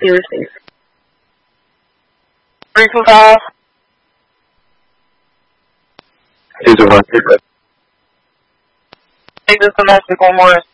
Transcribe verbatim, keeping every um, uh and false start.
He receives. Three two five. Is it one three? Take this domestic on Morris.